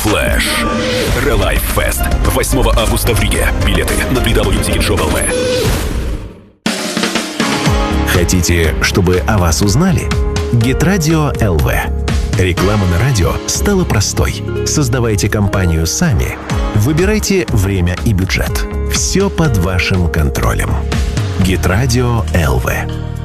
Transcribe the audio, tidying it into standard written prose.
Flash. Relive Fest. 8 августа в Риге. Билеты на www.ticketshow.lv. Хотите, чтобы о вас узнали? Геtradio ЛВ. Реклама на радио стала простой. Создавайте компанию сами. Выбирайте время и бюджет. Все под вашим контролем. Геtradio ЛВ.